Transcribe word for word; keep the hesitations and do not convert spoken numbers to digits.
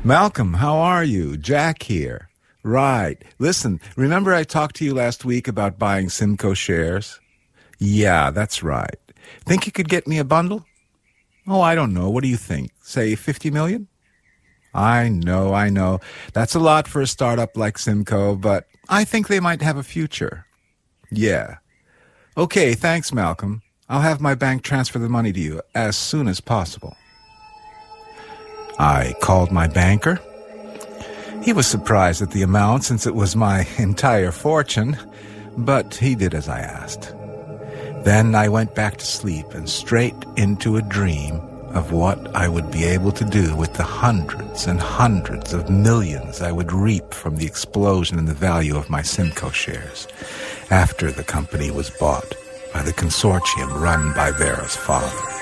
Malcolm, how are you? Jack here. Right. Listen, remember I talked to you last week about buying Simco shares? Yeah, that's right. Think you could get me a bundle? Oh, I don't know. What do you think? Say fifty million? I know, I know. That's a lot for a startup like Simco, but I think they might have a future. Yeah. Okay, thanks, Malcolm. I'll have my bank transfer the money to you as soon as possible. I called my banker. He was surprised at the amount since it was my entire fortune, but he did as I asked. Then I went back to sleep and straight into a dream of what I would be able to do with the hundreds and hundreds of millions I would reap from the explosion in the value of my Simco shares after the company was bought by the consortium run by Vera's father.